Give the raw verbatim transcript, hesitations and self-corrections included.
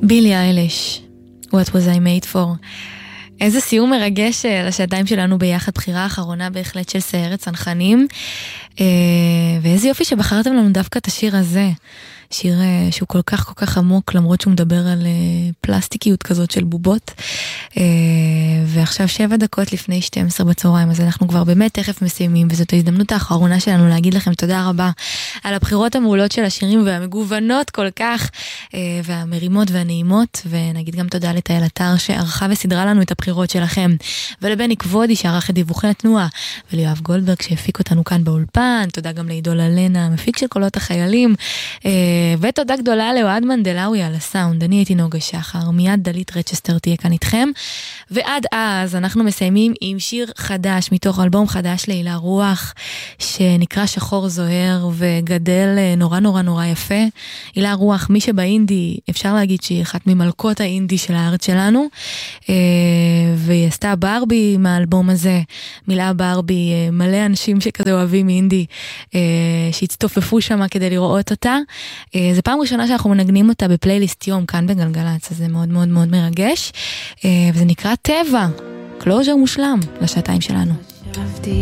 בילי איילש, What was I made for. איזה סיום מרגש לשעתיים שלנו ביחד, בחירה האחרונה בהחלט של סיירת צנחנים, ואיזה יופי שבחרתם לנו דווקא את השיר הזה, שיר שהוא כל כך כל כך עמוק, למרות שהוא מדבר על פלסטיקיות כזאת של בובות, ועכשיו שבע דקות לפני שתים עשרה בצהריים, אז אנחנו כבר באמת תכף מסיימים, וזאת ההזדמנות האחרונה שלנו להגיד לכם תודה רבה על הבחירות המעולות של השירים והמגוונות כל כך, והמרימות והנעימות, ונגיד גם תודה לתאל אתר שערכה וסדרה לנו את הבחירות שלכם, ולבני כבודי שערך את דיווחי התנועה, וליואב גולדברג שהפיק אותנו כאן באולפן, תודה גם לעידול אלנה, המפיק של קולות החיילים, ותודה גדולה לאוהד מנדלאוי על הסאונד. אני הייתי נוגה שחר, מיד דלית רצ'סטר תהיה כאן איתכם, ועד אז אנחנו מסיימים עם שיר חדש מתוך אלבום חדש להילה רוח שנקרא שחור זוהר וגדל נורא נורא נורא יפה. הילה רוח, מי שבאינדי אפשר להגיד שהיא אחת ממלכות האינדי של הארץ שלנו, והיא עשתה ברבי מהאלבום הזה, מילה ברבי, מלא אנשים שכזה אוהבים אינדי שהצטופפו שם כדי לראות אותה. זה פעם ראשונה שאנחנו מנגנים אותה בפלייליסט יום כאן בגלגלצ, אז זה מאוד מאוד מאוד מרגש, וזה נקרא טבע, קלוז'ר מושלם לשעתיים שלנו.